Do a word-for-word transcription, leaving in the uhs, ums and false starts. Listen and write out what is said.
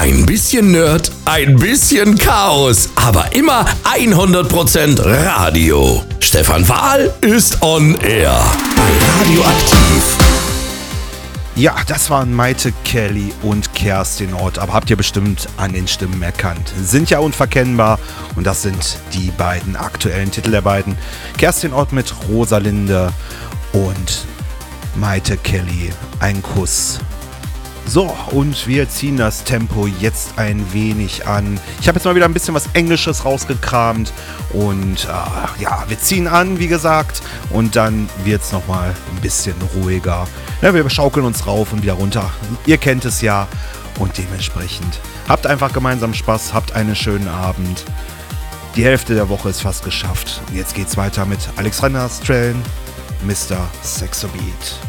Ein bisschen Nerd, ein bisschen Chaos, aber immer hundert Prozent Radio. Stefan Wahl ist on air bei Radioaktiv. Ja, das waren Maite Kelly und Kerstin Ott, aber habt ihr bestimmt an den Stimmen erkannt. Sind ja unverkennbar und das sind die beiden aktuellen Titel der beiden. Kerstin Ott mit Rosalinde und Maite Kelly, ein Kuss. So, und wir ziehen das Tempo jetzt ein wenig an. Ich habe jetzt mal wieder ein bisschen was Englisches rausgekramt und äh, ja, wir ziehen an, wie gesagt, und dann wird es nochmal ein bisschen ruhiger. Ja, wir schaukeln uns rauf und wieder runter. Ihr kennt es ja und dementsprechend habt einfach gemeinsam Spaß, habt einen schönen Abend. Die Hälfte der Woche ist fast geschafft. Und jetzt geht's weiter mit Alexandra Strelin, Mister Sexobeat.